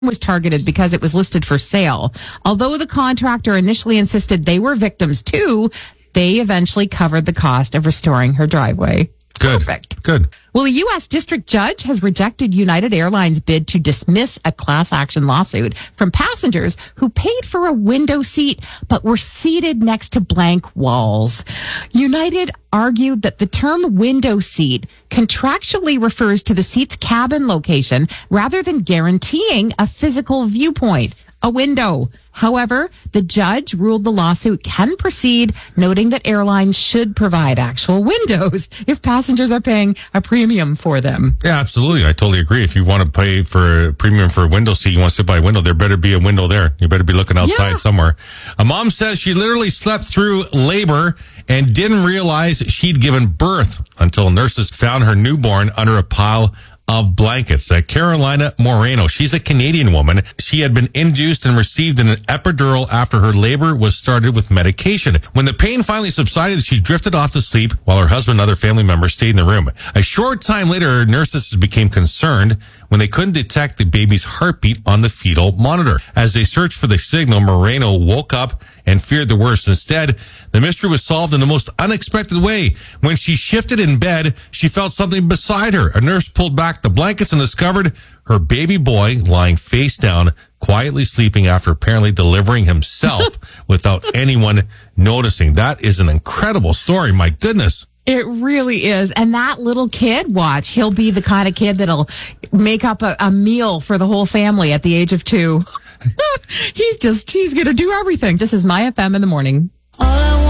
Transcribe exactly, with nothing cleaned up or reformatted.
was targeted because it was listed for sale. Although the contractor initially insisted they were victims too, they eventually covered the cost of restoring her driveway. Good. Perfect. Good. Well, a U S district judge has rejected United Airlines' bid to dismiss a class action lawsuit from passengers who paid for a window seat but were seated next to blank walls. United argued that the term window seat contractually refers to the seat's cabin location rather than guaranteeing a physical viewpoint, a window. However, the judge ruled the lawsuit can proceed, noting that airlines should provide actual windows if passengers are paying a premium for them. Yeah, absolutely. I totally agree. If you want to pay for a premium for a window seat, you want to sit by a window, there better be a window there. You better be looking outside Yeah. somewhere. A mom says she literally slept through labor and didn't realize she'd given birth until nurses found her newborn under a pile of blankets. Uh, Carolina Moreno, she's a Canadian woman. She had been induced and received an epidural after her labor was started with medication. When the pain finally subsided, she drifted off to sleep while her husband and other family members stayed in the room. A short time later, nurses became concerned when they couldn't detect the baby's heartbeat on the fetal monitor. As they searched for the signal, Moreno woke up and feared the worst. Instead, the mystery was solved in the most unexpected way. When she shifted in bed, she felt something beside her. A nurse pulled back the blankets and discovered her baby boy lying face down, quietly sleeping after apparently delivering himself without anyone noticing. That is an incredible story. My goodness. It really is. And that little kid, watch, he'll be the kind of kid that'll make up a, a meal for the whole family at the age of two. he's just, he's going to do everything. This is My F M in the morning. All I